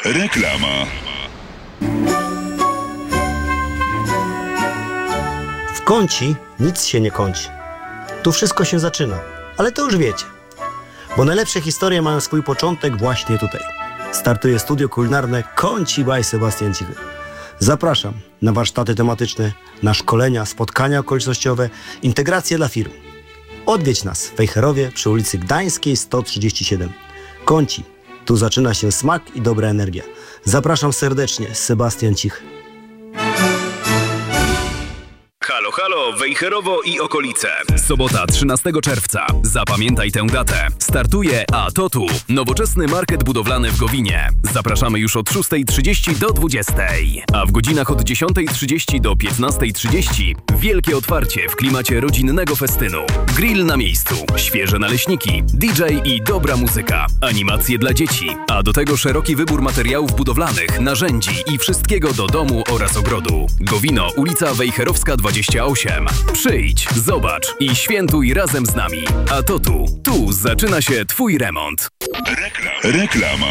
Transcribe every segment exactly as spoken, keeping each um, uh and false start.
Reklama. W Kąci nic się nie kończy. Tu wszystko się zaczyna, ale to już wiecie. Bo najlepsze historie mają swój początek właśnie tutaj. Startuje studio kulinarne Kąci by Sebastian Cichy. Zapraszam na warsztaty tematyczne, na szkolenia, spotkania okolicznościowe, integracje dla firm. Odwiedź nas w Wejherowie przy ulicy Gdańskiej sto trzydzieści siedem. Kąci. Tu zaczyna się smak i dobra energia. Zapraszam serdecznie, Sebastian Cichy. Halo, halo, Wejherowo i okolice. Sobota, trzynastego czerwca. Zapamiętaj tę datę. Startuje A T O T U. Nowoczesny market budowlany w Gowinie. Zapraszamy już od szóstej trzydzieści do dwudziestej. A w godzinach od dziesiątej trzydzieści do piętnastej trzydzieści wielkie otwarcie w klimacie rodzinnego festynu. Grill na miejscu, świeże naleśniki, D J i dobra muzyka. Animacje dla dzieci. A do tego szeroki wybór materiałów budowlanych, narzędzi i wszystkiego do domu oraz ogrodu. Gowino, ulica Wejherowska dwadzieścia osiem. Przyjdź, zobacz i świętuj razem z nami. A to tu, tu zaczyna się Twój remont. Reklam. Reklama.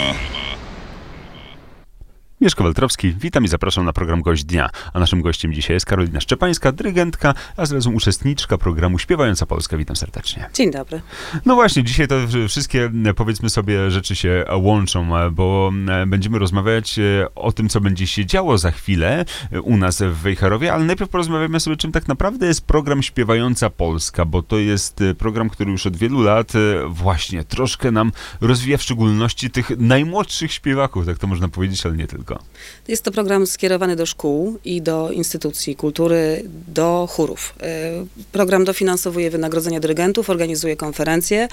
Mieszko Weltrowski, witam i zapraszam na program Gość Dnia. A naszym gościem dzisiaj jest Karolina Szczepańska, dyrygentka, a zarazem uczestniczka programu Śpiewająca Polska. Witam serdecznie. Dzień dobry. No właśnie, dzisiaj to wszystkie, powiedzmy sobie, rzeczy się łączą, bo będziemy rozmawiać o tym, co będzie się działo za chwilę u nas w Wejherowie, ale najpierw porozmawiamy sobie, czym tak naprawdę jest program Śpiewająca Polska, bo to jest program, który już od wielu lat właśnie troszkę nam rozwija, w szczególności tych najmłodszych śpiewaków, tak to można powiedzieć, ale nie tylko. Jest to program skierowany do szkół i do instytucji kultury, do chórów. Program dofinansowuje wynagrodzenia dyrygentów, organizuje konferencje,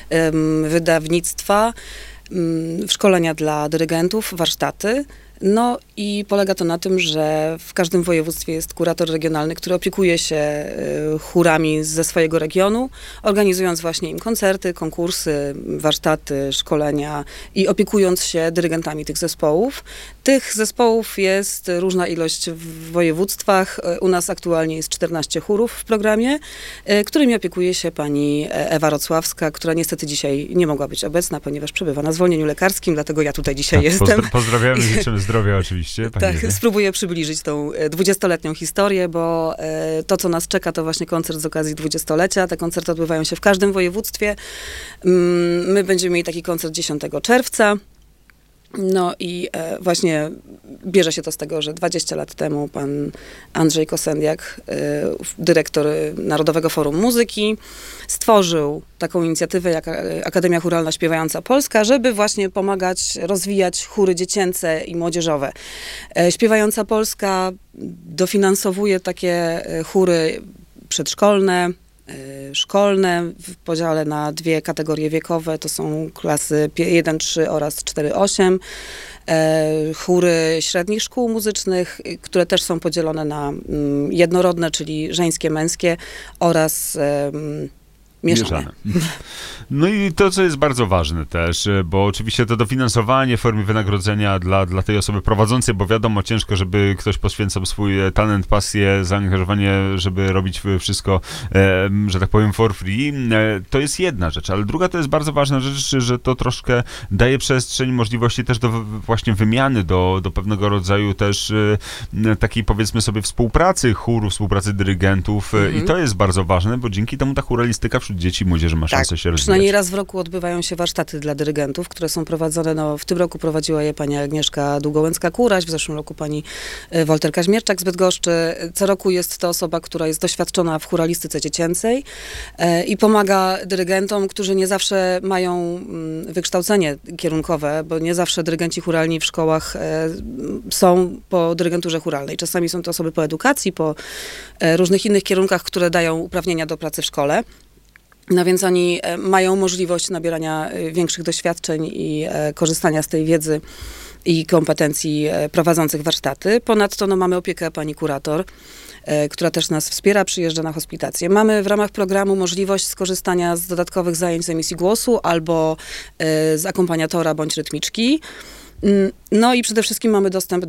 wydawnictwa, szkolenia dla dyrygentów, warsztaty. No i polega to na tym, że w każdym województwie jest kurator regionalny, który opiekuje się chórami ze swojego regionu, organizując właśnie im koncerty, konkursy, warsztaty, szkolenia i opiekując się dyrygentami tych zespołów. Tych zespołów jest różna ilość w województwach. U nas aktualnie jest czternaście chórów w programie, którymi opiekuje się pani Ewa Rocławska, która niestety dzisiaj nie mogła być obecna, ponieważ przebywa na zwolnieniu lekarskim, dlatego ja tutaj dzisiaj tak, jestem. Pozdro- pozdrawiamy, życzymy zdrowia oczywiście. Tak, Ewie. spróbuję przybliżyć tą dwudziestoletnią historię, bo e, to, co nas czeka, to właśnie koncert z okazji dwudziestolecia. Te koncerty odbywają się w każdym województwie. Mm, my będziemy mieli taki koncert dziesiątego czerwca. No i e, właśnie bierze się to z tego, że dwadzieścia lat temu pan Andrzej Kosendiak, e, dyrektor Narodowego Forum Muzyki, stworzył taką inicjatywę jak Akademia Chóralna Śpiewająca Polska, żeby właśnie pomagać rozwijać chóry dziecięce i młodzieżowe. E, Śpiewająca Polska dofinansowuje takie chóry przedszkolne, szkolne w podziale na dwie kategorie wiekowe, to są klasy jeden trzy oraz cztery osiem, chóry średnich szkół muzycznych, które też są podzielone na jednorodne, czyli żeńskie, męskie oraz mieszane. mieszane. No i to, co jest bardzo ważne też, bo oczywiście to dofinansowanie w formie wynagrodzenia dla, dla tej osoby prowadzącej, bo wiadomo, ciężko, żeby ktoś poświęcał swój talent, pasję, zaangażowanie, żeby robić wszystko, e, że tak powiem, for free. E, to jest jedna rzecz, ale druga to jest bardzo ważna rzecz, że to troszkę daje przestrzeń, możliwości też do właśnie wymiany, do, do pewnego rodzaju też e, takiej, powiedzmy sobie, współpracy chórów, współpracy dyrygentów mm-hmm. i to jest bardzo ważne, bo dzięki temu ta chóralistyka wśród dzieci i młodzieży ma szansę tak, się rozwijać. Przynajmniej raz w roku odbywają się warsztaty dla dyrygentów, które są prowadzone, no w tym roku prowadziła je pani Agnieszka Długołęcka-Kuraś, w zeszłym roku pani Wolter Kaźmierczak z Bydgoszczy. Co roku jest to osoba, która jest doświadczona w chóralistyce dziecięcej e, i pomaga dyrygentom, którzy nie zawsze mają mm, wykształcenie kierunkowe, bo nie zawsze dyrygenci chóralni w szkołach e, są po dyrygenturze chóralnej. Czasami są to osoby po edukacji, po e, różnych innych kierunkach, które dają uprawnienia do pracy w szkole. No więc oni mają możliwość nabierania większych doświadczeń i korzystania z tej wiedzy i kompetencji prowadzących warsztaty. Ponadto no, mamy opiekę pani kurator, która też nas wspiera, przyjeżdża na hospitację. Mamy w ramach programu możliwość skorzystania z dodatkowych zajęć z emisji głosu albo z akompaniatora bądź rytmiczki. No i przede wszystkim mamy dostęp